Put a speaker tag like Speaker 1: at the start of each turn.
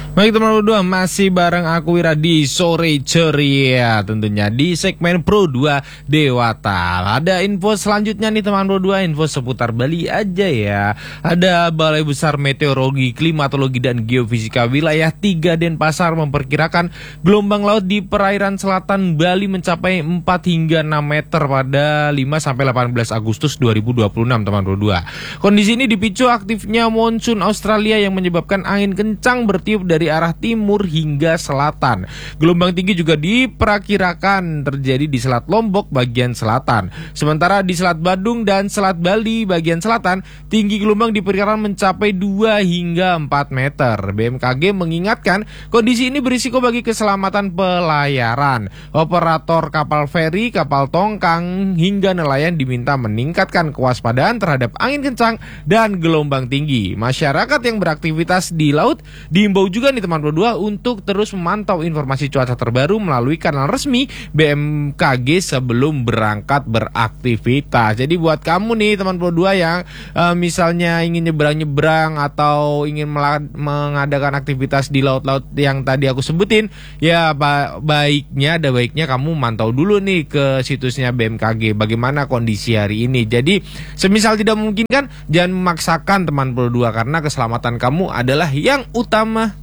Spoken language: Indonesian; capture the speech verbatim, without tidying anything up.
Speaker 1: Baik teman berdua, masih bareng aku Wira di Sore Ceria, tentunya di segmen Pro dua Dewata. Ada info selanjutnya nih teman berdua, info seputar Bali aja ya. Ada Balai Besar Meteorologi, Klimatologi dan Geofisika Wilayah tiga Denpasar memperkirakan gelombang laut di perairan selatan Bali mencapai empat hingga enam meter pada lima sampai delapan belas Agustus dua ribu dua puluh enam teman berdua. Kondisi ini dipicu aktifnya monsun Australia yang menyebabkan angin kencang bertiup dari dari arah timur hingga selatan. Gelombang tinggi juga diperkirakan terjadi di Selat Lombok bagian selatan. Sementara di Selat Badung dan Selat Bali bagian selatan, tinggi gelombang diperkirakan mencapai dua hingga empat meter. B M K G mengingatkan kondisi ini berisiko bagi keselamatan pelayaran. Operator kapal feri, kapal tongkang hingga nelayan diminta meningkatkan kewaspadaan terhadap angin kencang dan gelombang tinggi. Masyarakat yang beraktivitas di laut diimbau juga nih teman berdua untuk terus memantau informasi cuaca terbaru melalui kanal resmi B M K G sebelum berangkat beraktivitas. Jadi buat kamu nih teman berdua yang uh, misalnya ingin nyebrang-nyebrang atau ingin mengadakan aktivitas di laut-laut yang tadi aku sebutin, ya ba- baiknya ada baiknya kamu mantau dulu nih ke situsnya B M K G bagaimana kondisi hari ini. Jadi semisal tidak memungkinkan, jangan memaksakan teman berdua karena keselamatan kamu adalah yang utama.